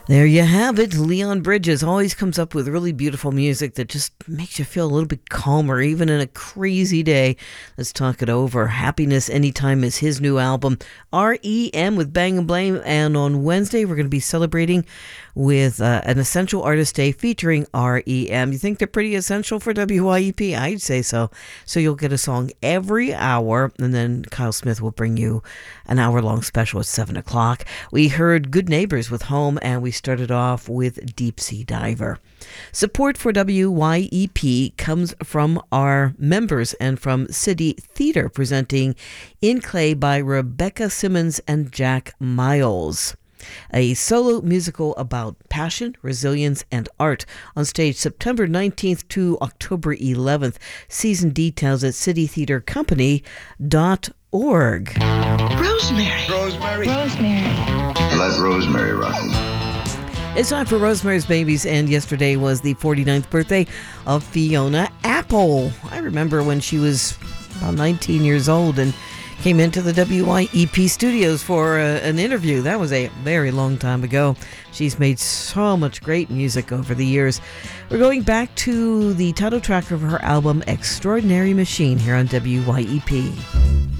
There you have it. Leon Bridges always comes up with really beautiful music that just makes you feel a little bit calmer, even in a crazy day. Let's talk it over. Happiness Anytime is his new album, REM with Bang and Blame. And on Wednesday, we're going to be celebrating with an Essential Artist Day featuring REM. You think they're pretty essential for WYEP? I'd say so. So you'll get a song every hour, and then Kyle Smith will bring you an hour-long special at 7 o'clock. We heard Good Neighbors with Home, and we started off with Deep Sea Diver. Support for WYEP comes from our members and from City Theater, presenting In Clay by Rebecca Simmons and Jack Miles. A solo musical about passion, resilience, and art on stage September 19th to October 11th. Season details at citytheatercompany.org. Rosemary. Let Rosemary rock. It's time for Rosemary's Babies, and yesterday was the 49th birthday of Fiona Apple. I remember when she was about 19 years old and came into the WYEP studios for an interview. That was a very long time ago. She's made so much great music over the years. We're going back to the title track of her album, Extraordinary Machine, here on WYEP.